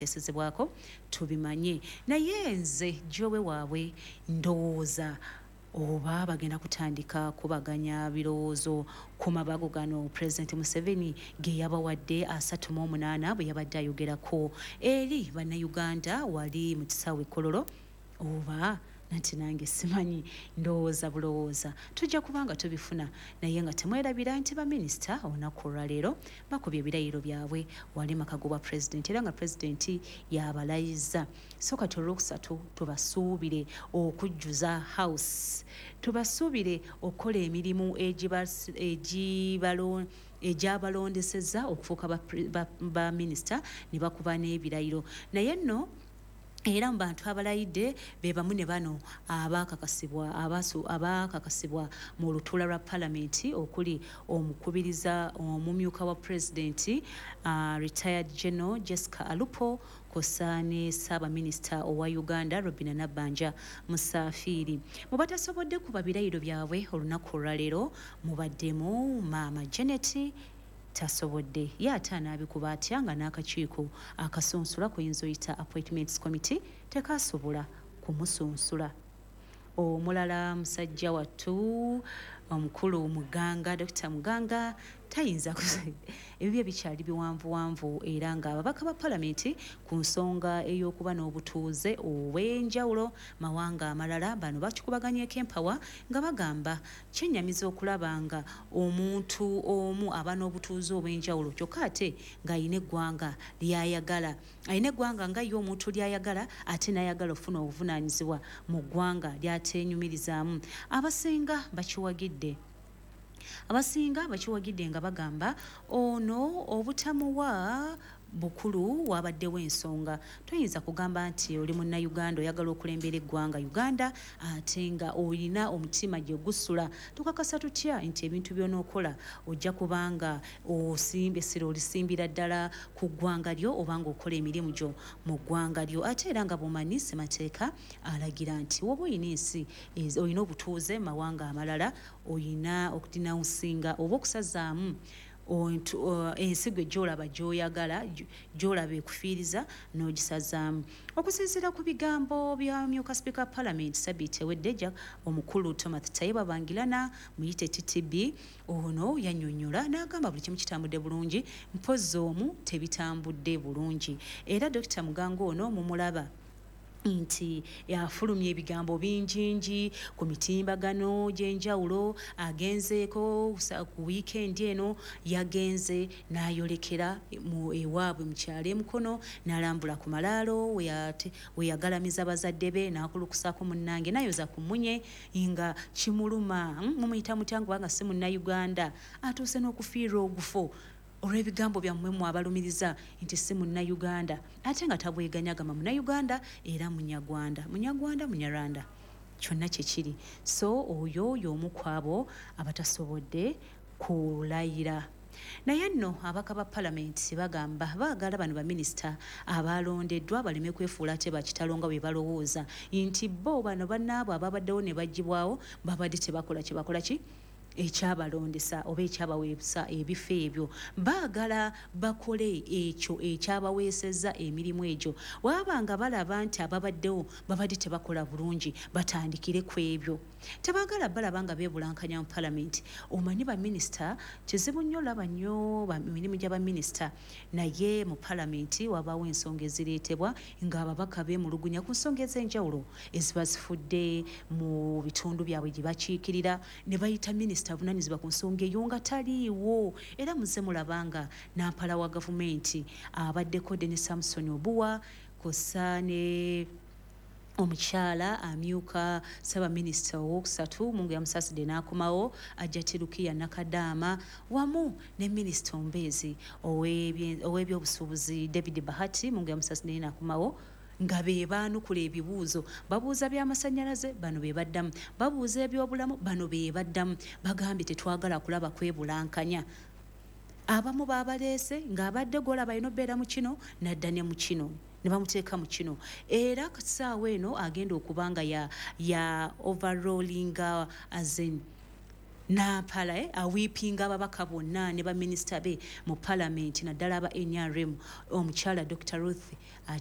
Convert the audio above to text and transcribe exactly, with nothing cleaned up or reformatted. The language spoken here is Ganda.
esezebwako tubimanye naye nze jowe waabwe ndowooza oba bagenda kutandika kubaganya birowoozo ku mabago gano President Museveni ge yabawadde asatu mu omunaana bwe yabadde ayogerako eri bannayuganda wali mu kisaawe Kololo oba nanti nange simanyi ndowooza bulowooza tujja kubanga tubifuna naye nga temwerabira nti baminisita olunaku olwaleero bakubye ebirayiro byabwe wali makagobwa president era nga president yabalayiza so kati olwokusatu tubasuubire okujjuza house tubasuubire okukola emirimu egibalo egyabalondeseza okufuuka baminisita ne bakuba n'ebirayiro naye nno era mu bantu abalayidde be bamu ne bano abakakasibwa abasu abakakasibwa mu lutuula lwa palamenti okuli omukubiriza omumyuka wa president uh, retired general Jessica Alupo Kosane Saba Minister owa Uganda Robina Nabanja Musafiri mu batasobodde kuba birayiro byabwe olunaku olwaleero mubaddemu Mama Janet tasobodde yataana abikuba atya nga n'akakiiko akasunsula kuyinza oyita appointments committee tekasobola kumusunsula omulala musajja wattu omukulu Muganga Dr Muganga tayinza ebibye bikyali biwanvuwanvu era nga ababaka ba palamenti ku nsonga ey'okuba n'obutuuze obw'enjawulo mawanga amalala bano bakikubaganyeko empawa nga bagamba kyennyamiza okulaba nga omuntu omu aba n'obutuuze obw'enjawulo kyokka ate ng'ayina eggwanga ly'ayagala ayina eggwanga nga ye omuntu ly'ayagala ate n'ayagala ofuna obuvunaanyizibwa mu ggwanga ly'ateenyumirizaamu abasinga bakiwagidde abasinga bakiwagidde nga bagamba ono obutamuwa bukulu wabaddewo ensonga toyinza kugamba nti oli munnayuganda oyagala okulembera eggwanga Uganda ate nga olina omutima gye gusula tukakasa tutya nti ebintu by'onookola ojja kubanga osimbe siro olisimbira ddala ku ggwanga lyo obanga okola emirimu gyo mu ggwanga lyo ate era nga bw'omanyi ssemateeka alagira nti woba oyina ensi olina obutuuze mu mawanga amalala oyina okutinawusinga oba okusazaamu ensigo gyolaba gyoyagala gyolaba ekufiiriza n'ogisazaamu okusinziira ku bigambo bya myuka speaker parliament Sabiti eweddeja omukulu Thomas Taiba Bangilana muyite T T B ono yannyonnyola n'agamba buli kimu kitambudde bulungi mpozzi omu tebitambudde bulungi era Dr Muganga ono mumulaba nti yafulumya ebigambo bingingi ku mitimbagano gy'enjawulo agenzeeko ku weekend eno yagenze n'ayolekera mu ewaabwe mu kyalo emukono n'alambula ku malaalo we yagalamiza bazadde be n'akulukusaako munnange nayoza ku munye nga kimuluma mumuyita mutya kubanga si munnayuganda atuuse n'okufiirwa ogufo olw'ebigambo byammwe mu abalumiriza nti si munnayuganda ate nga tabweganya gamba munnayuganda era munyagwanda munyagwanda munyarwanda kyonna kyekiri so oyo y'omu ku abo abatasobodde kulayira naye nno abaka ba palamenti bagamba baagala bano baminisita abalondeddwa baleme kwefuula ate bakitalo nga bwe balowooza nti bo bano bannaabo ababaddewo ne bagibwawo babadde tebakola kye bakola ki ekyabalondesa oba ekyabaweesa ebifo ebyo baagala bakole ekyo ekyabaweeseza emirimu egyo wabanga balaba nti ababaddewo babadde tebakola bulungi batandikire ku ebyo tebaagala balaba nga beebulankanya mu palamenti omanyi baminisita kizibu nnyo olaba nnyo emirimu gy'abaminisita naye mu palamenti wabaawo ensonga ezireetebwa ng'ababaka beemulugunya ku nsonga ez'enjawulo eziba zifudde mu bitundu byabwe gye bakiikirira ne bayita minisita avunanyizibwa ku nsonga eyo nga taliiwo era muze mulabanga nampala wa gavumenti abaddeko Denis Samson Obuwa kosa ne omukyala amyuka saba minisita owokusatu mungu yamusaasidde n'akomawo Ajjati Rukiya Nakadaama wamu ne minisita omubeezi ow'ebyobusuubuzi David Bahati mungu yamusaasidde n'akomawo nga be baanukula ebibuuzo babuuza by'amasannyalaze bano be baddamu babuuza ebyobulamu bano be baddamu bagambye tetwagala kulaba kwebulankanya abamu baabaleese ng'abadde golaba alina obeera mu kino n'adda ne mu kino ne bamuteeka mu kino era kasaawa eno agenda okuba nga ya, ya overrolling as in nampala eh, awiipinga ababaka bonna ne baminisita be mu palamenti naddala aba N R M omukyala Dr Ruth